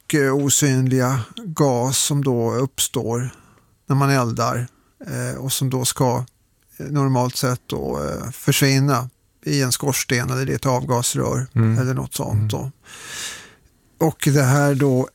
och osynliga gas som då uppstår när man eldar och som då ska normalt sett då försvinna i en skorsten eller i ett avgasrör eller något sånt då. Och det här då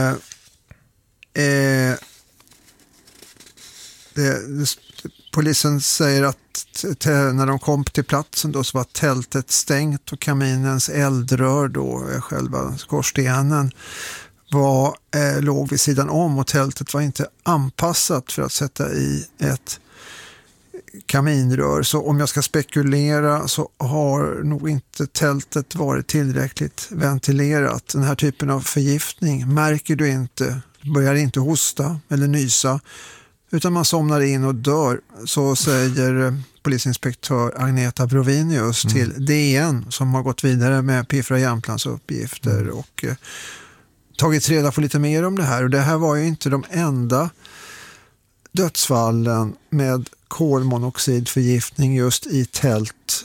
polisen säger att när de kom till platsen då så var tältet stängt och kaminens eldrör då, själva skorstenen, låg vid sidan om och tältet var inte anpassat för att sätta i ett kaminrör. Så om jag ska spekulera så har nog inte tältet varit tillräckligt ventilerat. Den här typen av förgiftning märker du inte, börjar inte hosta eller nysa, utan man somnar in och dör. Så säger polisinspektör Agneta Brovinius till DN, som har gått vidare med Piffra Jämtlands uppgifter och tagit reda på lite mer om det här. Och det här var ju inte de enda dödsfallen med kolmonoxidförgiftning just i tält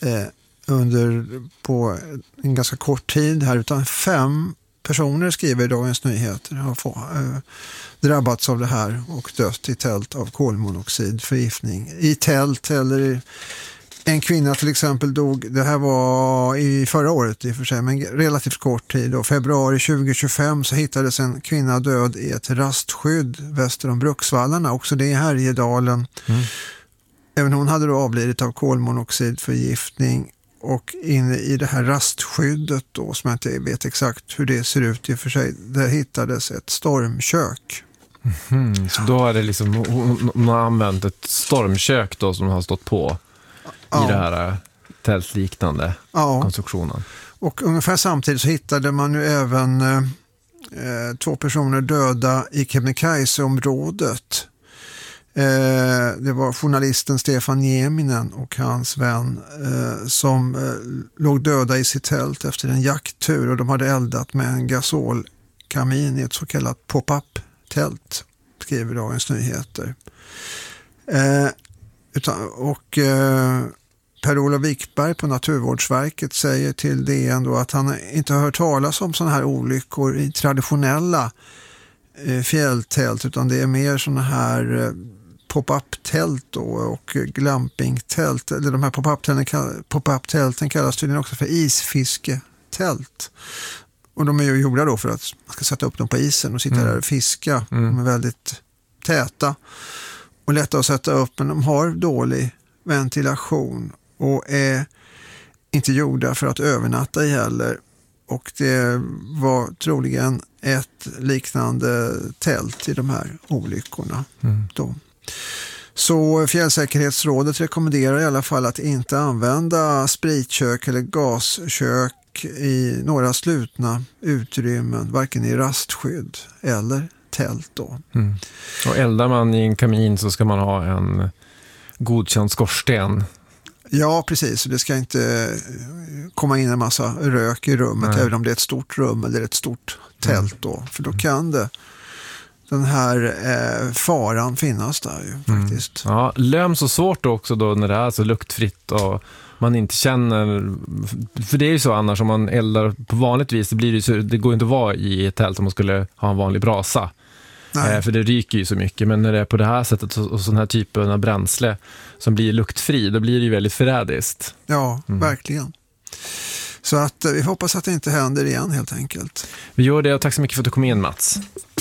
på en ganska kort tid här, utan 5 personer, skriver Dagens Nyheter, har drabbats av det här och dött i tält av kolmonoxidförgiftning. I tält, eller en kvinna till exempel dog, det här var i förra året i och för sig, men relativt kort tid. Och februari 2025 så hittades en kvinna död i ett rastskydd väster om Bruksvallarna, också det i Härjedalen. Även hon hade då avlidit av kolmonoxidförgiftning. Och inne i det här rastskyddet då, som jag inte vet exakt hur det ser ut i och för sig, där hittades ett stormkök. Så då har det liksom, hon har använt ett stormkök då som har stått på i det här tältliknande konstruktionen. Och ungefär samtidigt så hittade man nu även 2 personer döda i Kebnekaise-området. Det var journalisten Stefan Nieminen och hans vän som låg döda i sitt tält efter en jakttur, och de hade eldat med en gasolkamin i ett så kallat pop-up-tält, skriver Dagens Nyheter. Per-Olof Wikberg på Naturvårdsverket säger till DN då att han inte har hört talas om sådana här olyckor i traditionella fjälltält, utan det är mer sådana här pop-up-tält då, och glamping-tält. Eller de här pop-up-tälten kallas tydligen också för isfisketält. Och de är ju gjorda då för att man ska sätta upp dem på isen och sitta där och fiska. De är väldigt täta och lätta att sätta upp, men de har dålig ventilation och är inte gjorda för att övernatta i heller. Och det var troligen ett liknande tält i de här olyckorna då. Så Fjällsäkerhetsrådet rekommenderar i alla fall att inte använda spritkök eller gaskök i några slutna utrymmen, varken i rastskydd eller tält då. Och eldar man i en kamin så ska man ha en godkänd skorsten. Ja, precis. Det ska inte komma in en massa rök i rummet, även om det är ett stort rum eller ett stort tält då. För då kan den här faran finnas där ju faktiskt. Ja, löm så svårt också då när det är så luktfritt och man inte känner, för det är ju så annars om man eldar på vanligt vis, det går inte att vara i ett tält om man skulle ha en vanlig brasa. För det ryker ju så mycket, men när det är på det här sättet och sån här typen av bränsle som blir luktfri, då blir det ju väldigt förrädiskt. Ja, verkligen. Så att vi hoppas att det inte händer igen helt enkelt. Vi gör det, och tack så mycket för att du kom in, Mats.